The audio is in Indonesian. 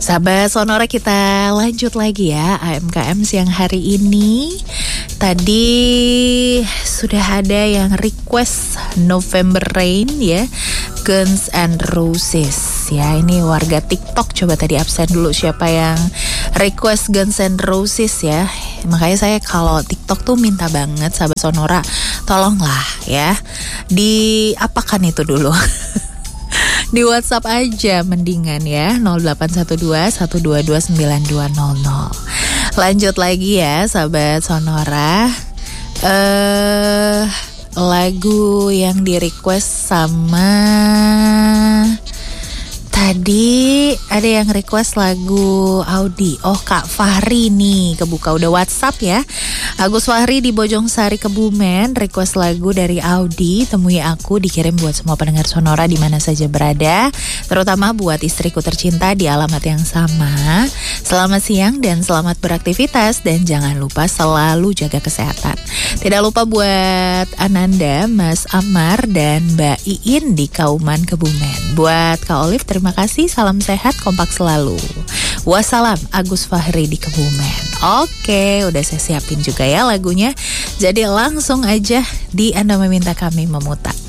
Sahabat Sonora, kita lanjut lagi ya AMKM siang hari ini. Tadi sudah ada yang request November Rain ya, Guns and Roses ya. Ini warga TikTok, coba tadi absen dulu siapa yang request Guns and Roses ya. Makanya saya kalau TikTok tuh minta banget sahabat Sonora, tolonglah ya diapakan itu dulu. Di WhatsApp aja mendingan ya, 0812-122-9200. Lanjut lagi ya sahabat Sonora. Lagu yang di request sama tadi ada yang request lagu Audi. Oh, Kak Fahri nih kebuka udah WhatsApp ya. Agus Fahri di Bojong Sari Kebumen request lagu dari Audi, Temui Aku, dikirim buat semua pendengar Sonora di mana saja berada, terutama buat istriku tercinta di alamat yang sama. Selamat siang dan selamat beraktivitas, dan jangan lupa selalu jaga kesehatan. Tidak lupa buat Ananda, Mas Amar dan Mbak Iin di Kauman Kebumen. Buat Kak Olive terima kasih, salam sehat, kompak selalu. Wassalam, Agus Fahri di Kebumen. Oke, udah saya siapin juga ya lagunya. Jadi langsung aja di Anda Meminta Kami Memutar.